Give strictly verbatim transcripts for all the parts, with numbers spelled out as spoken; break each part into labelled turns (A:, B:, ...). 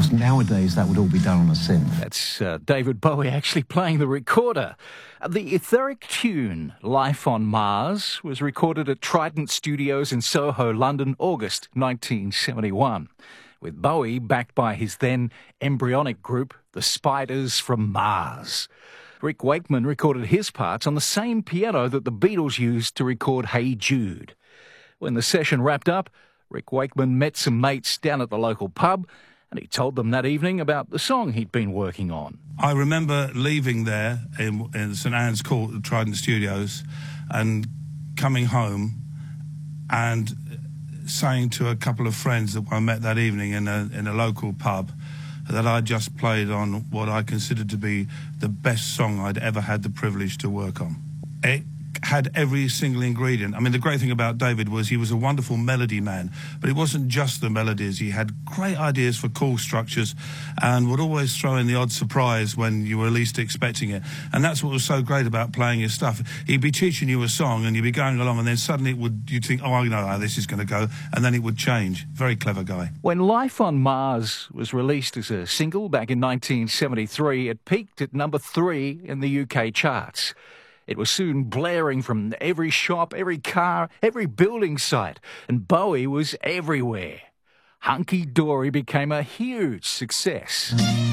A: course, nowadays that would all be done on a synth.
B: That's uh, David Bowie actually playing the recorder. The etheric tune, Life on Mars, was recorded at Trident Studios in Soho, London, August nineteen seventy-one, with Bowie backed by his then embryonic group, the Spiders from Mars. Rick Wakeman recorded his parts on the same piano that the Beatles used to record Hey Jude. When the session wrapped up, Rick Wakeman met some mates down at the local pub, and he told them that evening about the song he'd been working on.
C: I remember leaving there in, in St Anne's Court at Trident Studios and coming home and saying to a couple of friends that I met that evening in a, in a local pub that I just played on what I considered to be the best song I'd ever had the privilege to work on. It had every single ingredient. I mean, the great thing about David was he was a wonderful melody man, but it wasn't just the melodies. He had great ideas for chord structures and would always throw in the odd surprise when you were least expecting it. And that's what was so great about playing his stuff. He'd be teaching you a song and you'd be going along and then suddenly it would, you'd think, oh, I know how this is going to go, and then it would change. Very clever guy.
B: When Life on Mars was released as a single back in nineteen seventy-three, it peaked at number three in the U K charts. It was soon blaring from every shop, every car, every building site, and Bowie was everywhere. Hunky Dory became a huge success.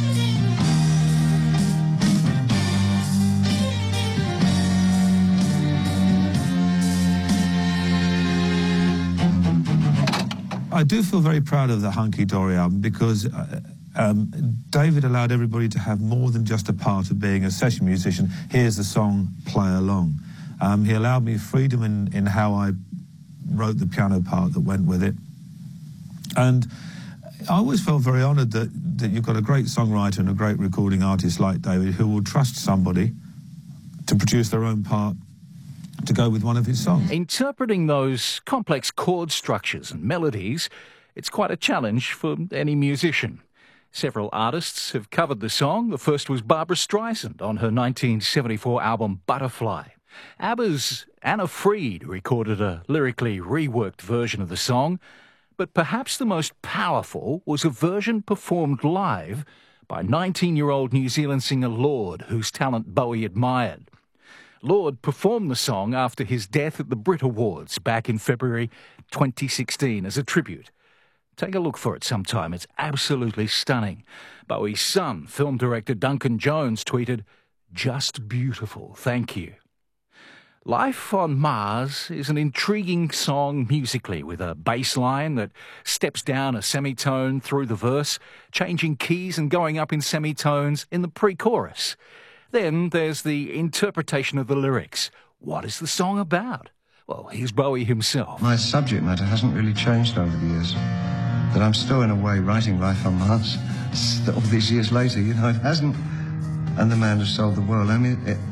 C: I do feel very proud of the Hunky Dory album because uh, um, David allowed everybody to have more than just a part of being a session musician. Here's the song, play along. Um, he allowed me freedom in, in how I wrote the piano part that went with it. And I always felt very honoured that, that you've got a great songwriter and a great recording artist like David who will trust somebody to produce their own part to go with one of his songs.
B: Interpreting those complex chord structures and melodies, it's quite a challenge for any musician. Several artists have covered the song. The first was Barbra Streisand on her nineteen seventy-four album Butterfly. ABBA's Anna Fried recorded a lyrically reworked version of the song, but perhaps the most powerful was a version performed live by nineteen-year-old New Zealand singer Lorde, whose talent Bowie admired. Lorde performed the song after his death at the Brit Awards back in February twenty sixteen as a tribute. Take a look for it sometime. It's absolutely stunning. Bowie's son, film director Duncan Jones, tweeted, "Just beautiful, thank you." Life on Mars is an intriguing song musically, with a bass line that steps down a semitone through the verse, changing keys and going up in semitones in the pre-chorus. Then there's the interpretation of the lyrics. What is the song about? Well, here's Bowie himself.
D: My subject matter hasn't really changed over the years. That I'm still, in a way, writing Life on Mars all these years later. You know, it hasn't. And The Man Who Sold the World. I mean, it,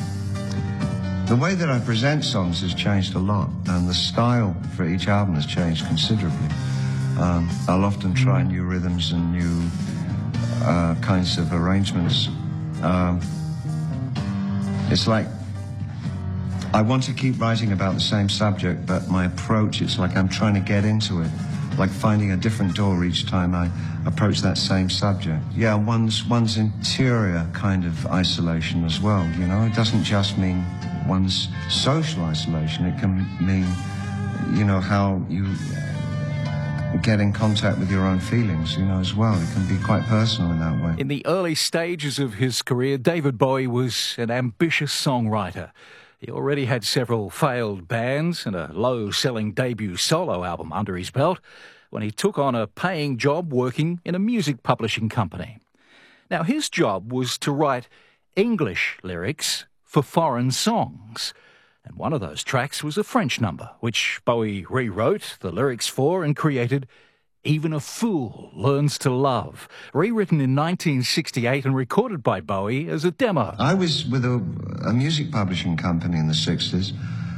D: the way that I present songs has changed a lot, and the style for each album has changed considerably. Um, I'll often try new rhythms and new uh, kinds of arrangements. Um, it's like I want to keep writing about the same subject, but my approach, it's like I'm trying to get into it, like finding a different door each time I approach that same subject. Yeah, one's, one's interior kind of isolation as well, you know? It doesn't just mean one's social isolation. It can mean, you know, how you get in contact with your own feelings, you know, as well. It can be quite personal in that way.
B: In the early stages of his career, David Bowie was an ambitious songwriter. He already had several failed bands and a low-selling debut solo album under his belt when he took on a paying job working in a music publishing company. Now, his job was to write English lyrics for foreign songs. And one of those tracks was a French number, which Bowie rewrote the lyrics for and created Even a Fool Learns to Love, rewritten in nineteen sixty-eight and recorded by Bowie as a demo.
D: I was with a, a music publishing company in the sixties,